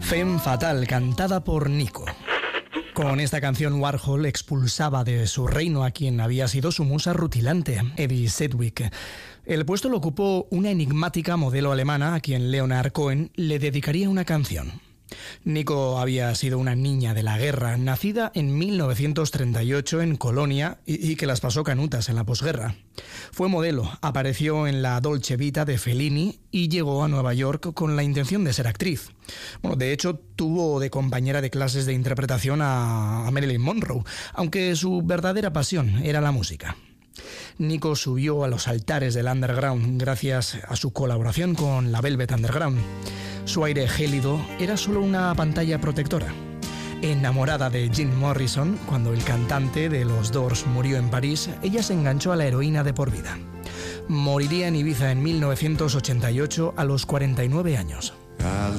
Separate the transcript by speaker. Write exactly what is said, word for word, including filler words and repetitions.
Speaker 1: Femme Fatale, cantada por Nico. Con esta canción Warhol expulsaba de su reino a quien había sido su musa rutilante, Edie Sedgwick. El puesto lo ocupó una enigmática modelo alemana a quien Leonard Cohen le dedicaría una canción. Nico había sido una niña de la guerra, nacida en mil novecientos treinta y ocho en Colonia y, y que las pasó canutas en la posguerra. Fue modelo, apareció en la Dolce Vita de Fellini y llegó a Nueva York con la intención de ser actriz. Bueno, de hecho, tuvo de compañera de clases de interpretación a, a Marilyn Monroe, aunque su verdadera pasión era la música. Nico subió a los altares del underground gracias a su colaboración con la Velvet Underground. Su aire gélido era solo una pantalla protectora. Enamorada de Jim Morrison, cuando el cantante de los Doors murió en París, ella se enganchó a la heroína de por vida. Moriría en Ibiza en mil novecientos ochenta y ocho a los cuarenta y nueve años.